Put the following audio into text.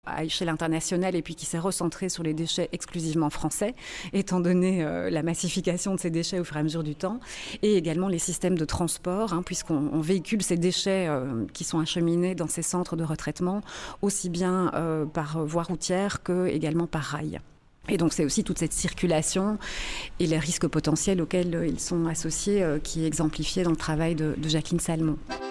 à échelle internationale et puis qui s'est recentré sur les déchets exclusivement français, étant donné la massification de ces déchets au fur et à mesure du temps, et également les systèmes de transport, puisqu'on véhicule ces déchets qui sont acheminés dans ces centres de retraitement, aussi bien par voie routière que également par rail. Et donc c'est aussi toute cette circulation et les risques potentiels auxquels ils sont associés qui est exemplifié dans le travail de Jacqueline Salmon.